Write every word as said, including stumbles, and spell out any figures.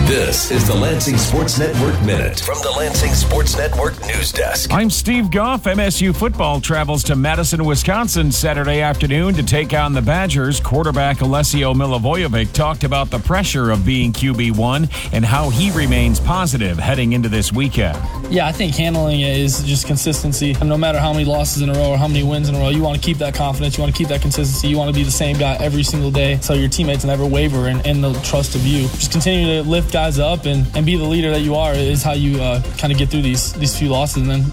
This is the Lansing Sports Network Minute from the Lansing Sports Network News Desk. I'm Steve Goff. M S U football travels to Madison, Wisconsin Saturday afternoon to take on the Badgers. Quarterback Alessio Milivojevic talked about the pressure of being Q B one and how he remains positive heading into this weekend. Yeah, I think handling it is just consistency. And no matter how many losses in a row or how many wins in a row, you want to keep that confidence. You want to keep that consistency. You want to be the same guy every single day so your teammates never waver and, and the trust of you. Just continue to lift guys up and, and be the leader that you are is how you uh, kind of get through these these few losses and then